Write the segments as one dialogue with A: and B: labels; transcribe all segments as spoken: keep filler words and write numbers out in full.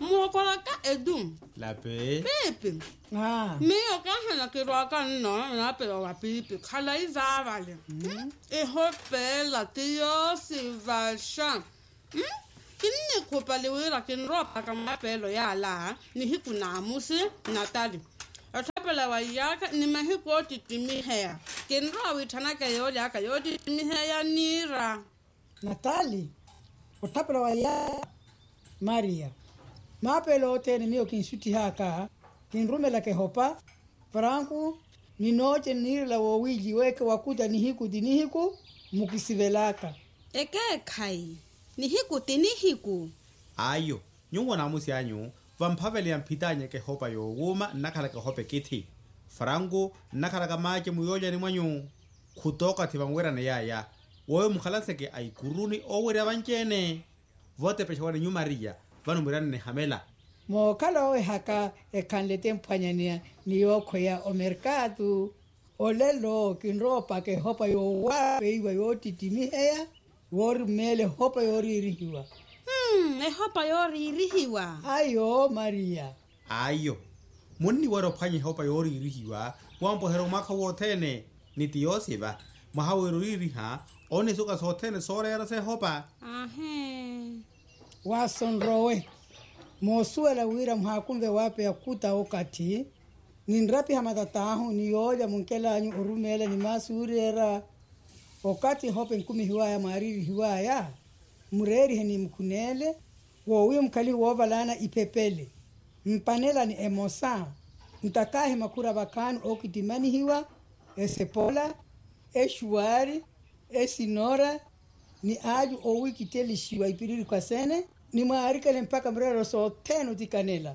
A: Mokola ka edum.
B: La pe.
A: Pepe.
C: Ah.
A: Me o ka hana ke ro ka no na pe wa pipi. Khala izavale. E hopela tio si vasha. Hm? Kinni kopa le wira kin ropa ka mapelo ya la ni hiku na musi Natali. Atapela wa yaka ni mahiko titimi hea. Kin ro wi tanaka yo ya ka yo titimi hea nira.
C: Natali. Otapela wa ya Maria. Mapelo tene mio kin suti haka. Kin rumela ke hopa. Franco ni noche nira la wawiji weke wakuta ni hiku dini hiku mukisivelaka.
A: Eke kai. Ni hiku tini hiku.
B: Ayo, nyungo na musi anyu, vampavele ya mpitanye ke hopa yo wuma nakala ke hope kiti. Franco nakala ka maje muyoja ni mwanyu. Kutoka tivangwera na yaya. Woyo mukhalanse ke ay kuruni owe ya vanchene. Vote pecha wane nyu Maria, vanu mirane ne hamela.
C: Mo kala oe haka e kanlete mpanyania ni yoko ya o mercado. Olelo kinropa ke hopa yo wape iwa yo titimi hea. Wori mele hopa yori irihiwa.
A: Hmm, e hopa yori irihiwa.
C: Ayo, Maria.
B: Ayo. Muni waro panye hopa yori irihiwa. Wampo hero maka wotene. Niti yosiva. Mahawero iriha. One suka sotene sore yara se hopa.
A: Ahe.
C: Wason rowe. Mosuela wira mhakumbe wape ya kuta okati. Ninrapi hamatatahu ni yoja munkela anyu urumela ni masuri era. Okati hope nkumi hiwaya mariri hiwaya. Mureri heni mkunele. Wowe mkali wovalana ipepele. Mpanela ni emosa. Mtakahi makura bakanu okitimani hiwa. Esepola. Eshuari. Esinora. Ni aju owi kiteli shiwa ipiriri kwa sene. Ni maarika mpaka mrero so tenu tikanela.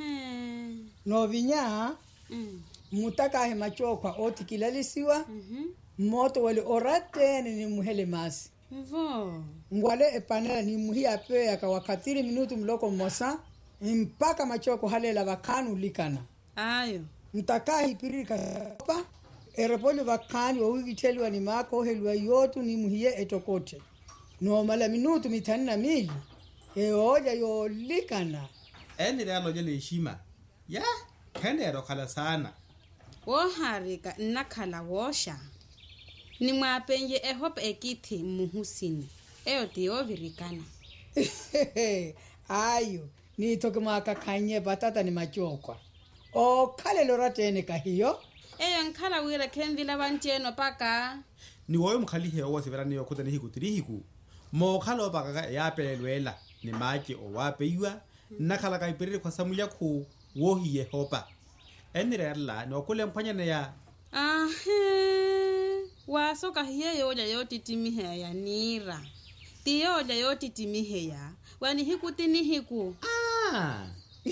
A: Ahe.
C: No vinya.
A: Mm.
C: Mutakahi machokwa oti kilalisiwa.
A: Mhm.
C: Moto wale oratene ni muhele masi.
A: Vo.
C: Ngwale epanela ni muhi ape ya kawakatiri minutu mloko mosa. Mpaka machoko halela wakanu likana.
A: Ayo.
C: Mtakahi pirika sopa. Erepolo wakani wawiki teliwa ni mako helwa yotu ni muhiye etokote. No mala minutu mitani na mili. Eoja yo likana.
B: Eni realo jele ishima. Ya, kende ero kala sana.
A: Wo harika nakala wosha. Ni mwapenye e hope ekiti muhusini. Eo tiyo virikana.
C: Ayo, ni toke maka kanye batata ni machokwa. O kale lorate ene kahiyo.
A: Eyo nkala wira kenvila vancheno paka.
B: Ni woyo mkhali heo wasivera ni yokuta ni hiku tiri hiku. Mo khalo baka ya pelelwela ni maji o wape iwa. Nakala ka ipiriri kwa samuya ku wohi ye hopa. Eni reala ni wakule mpanya na ya.
A: Ahe. Wasoka hiye yoja yoti timihe ya nira. Tiyo yoja yoti timihe ya. Wani hiku tini hiku.
B: Ah.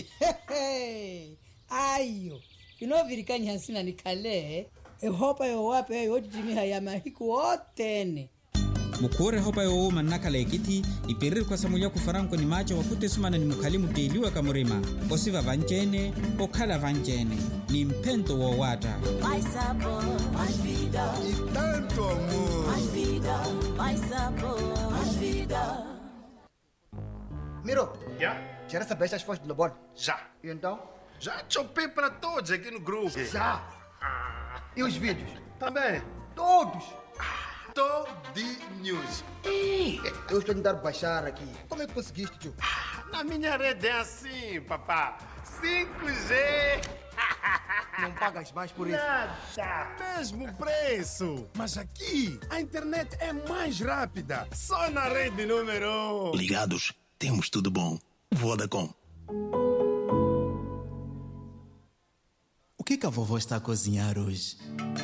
C: Ayo, kino virikani hansina ni kale. E hopa yo wape yoti timiha ya mahiku otene.
D: Mukore hopa yo uma nakala ekiti ipiriri kwa samuya kufaranko ni macho wakute sumana ni mukalimu teiliwa kamurima. Osiva vanchene, okala vanchene. Ni mpento wa wata.
E: Mais sabor, mais vida.
F: E tanto amor.
E: Mais vida, mais sabor, mais vida.
G: Miro,
F: Já?
G: já recebeste as fotos do Lobon?
F: Já.
G: E então?
F: Já chopei para todos aqui no grupo.
G: Já. E os vídeos?
F: Também.
G: Todos.
F: Todinhos.
G: Ei, eu estou a tentar baixar aqui. Como é que conseguiste, tio?
F: Na minha rede é assim, papá. cinco G.
G: Não pagas mais por isso?
F: Nada.
H: Mesmo preço. Mas aqui, a internet é mais rápida.
F: Só na rede número um.
I: Ligados, temos tudo bom. Vodacom.
J: O que que a vovó está a cozinhar hoje?